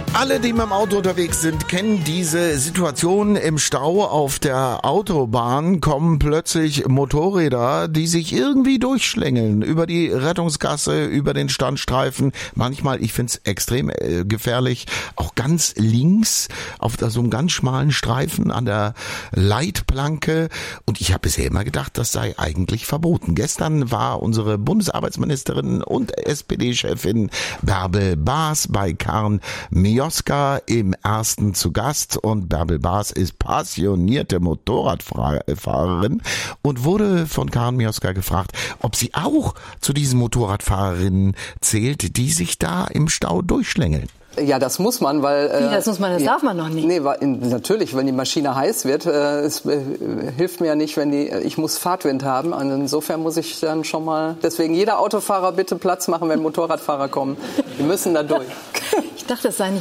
Alle, die mit dem Auto unterwegs sind, kennen diese Situation im Stau auf der Autobahn. Kommen plötzlich Motorräder, die sich irgendwie durchschlängeln über die Rettungsgasse, über den Standstreifen. Manchmal, ich finde es extrem gefährlich, auch ganz links auf so einem ganz schmalen Streifen an der Leitplanke. Und ich habe bisher immer gedacht, das sei eigentlich verboten. Gestern war unsere Bundesarbeitsministerin und SPD-Chefin Bärbel Baas bei Karl Mioska im Ersten zu Gast, und Bärbel Baas ist passionierte Motorradfahrerin und wurde von Karl Mioska gefragt, ob sie auch zu diesen Motorradfahrerinnen zählt, die sich da im Stau durchschlängeln. Ja, das muss man, weil... das muss man, das darf man noch nicht. Nee, natürlich, wenn die Maschine heiß wird, es hilft mir ja nicht, ich muss Fahrtwind haben. Und insofern muss ich dann schon mal... Deswegen jeder Autofahrer bitte Platz machen, wenn Motorradfahrer kommen. Die müssen da durch. Ich dachte, es sei nicht